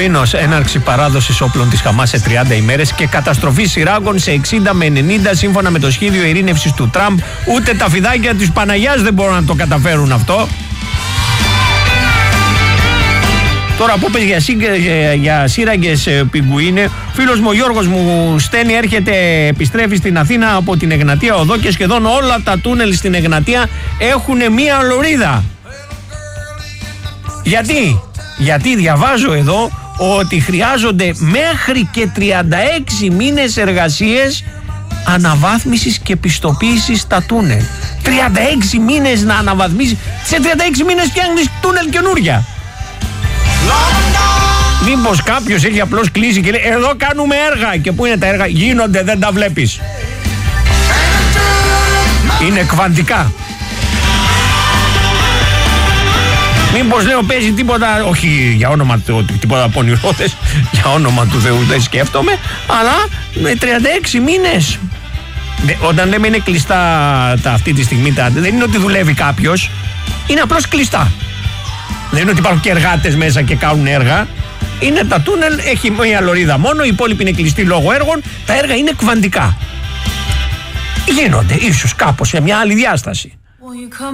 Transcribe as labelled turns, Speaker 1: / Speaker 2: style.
Speaker 1: Κομίνος, έναρξη παράδοσης όπλων της Χαμάς σε 30 ημέρες και καταστροφή σειράγων σε 60 με 90 σύμφωνα με το σχέδιο ειρήνευσης του Τραμπ. Ούτε τα φιδάκια της Παναγιάς δεν μπορούν να το καταφέρουν αυτό. Τώρα που πες για σύραγγες πιγκουίνε, φίλος μου ο Γιώργος μου στέλνει, επιστρέφει στην Αθήνα από την Εγνατία Οδό και σχεδόν όλα τα τούνελ στην Εγνατία έχουν μία λωρίδα. Γιατί διαβάζω εδώ ότι χρειάζονται μέχρι και 36 μήνες εργασίες αναβάθμισης και πιστοποίησης στα τούνελ. 36 μήνες να αναβαθμίσει. Σε 36 μήνες φτιάχνεις τούνελ καινούρια. Μήπως κάποιος έχει απλώς κλείσει και λέει εδώ κάνουμε έργα, και πού είναι τα έργα? Γίνονται, δεν τα βλέπεις. Είναι κβαντικά. Μήπως λέω παίζει τίποτα, όχι για όνομα του, τίποτα πονηρόδες, για όνομα του Θεού δεν σκέφτομαι, αλλά με 36 μήνες. Όταν λέμε είναι κλειστά αυτή τη στιγμή, δεν είναι ότι δουλεύει κάποιος, είναι απλώς κλειστά. Δεν είναι ότι υπάρχουν και εργάτες μέσα και κάνουν έργα. Είναι τα τούνελ, έχει μια λωρίδα μόνο, οι υπόλοιποι είναι κλειστοί λόγω έργων, τα έργα είναι κβαντικά. Γίνονται, ίσως κάπως σε μια άλλη διάσταση.